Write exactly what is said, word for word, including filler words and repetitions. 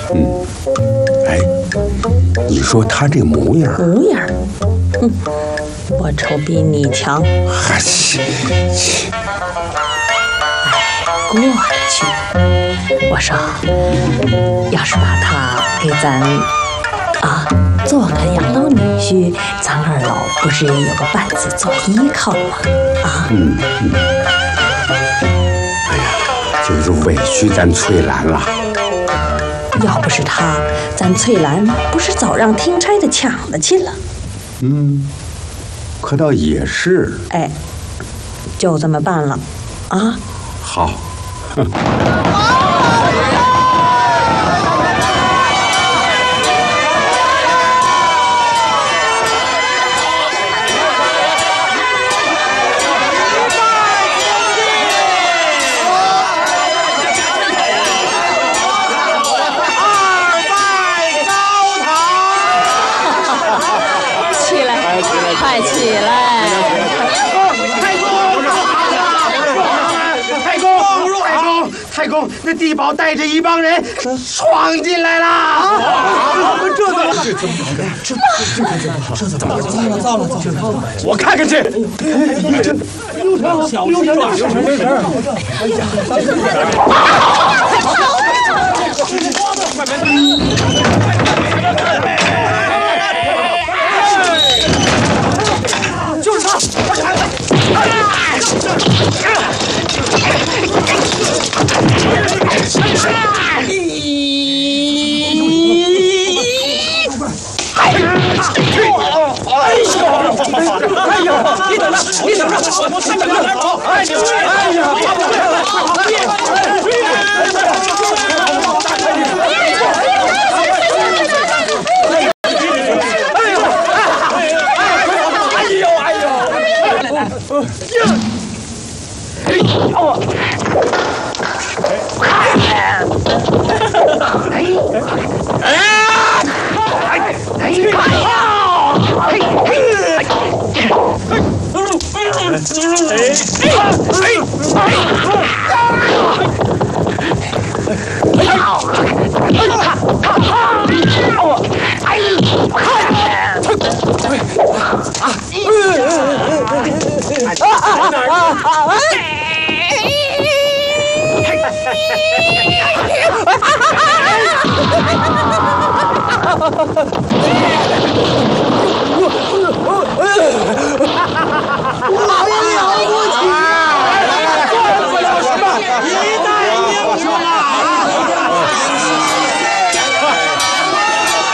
嗯，哎，你说他这模样， 模样，哼，我瞅比你强。 嗨，切切， 哎，过去。我说，要是把他给咱啊做个养老女婿，咱二老不是也有个伴子做依靠吗？啊， 嗯嗯。哎呀，就是委屈咱翠兰了。 要不是他，咱翠兰不是早让听差的抢了去了。 嗯，可倒也是。 哎，就这么办了，啊？ 好。 快起来！ 太公，太公，太公，太公，那地保带着一帮人闯进来了！啊！这怎么？这怎么？这这这怎么？糟了糟了糟了！我看看去。溜成，小溜成，溜成，溜成！哎呀！快就是他！哎呀！你等着，你等着，我看着他跑！哎呀！哎呀！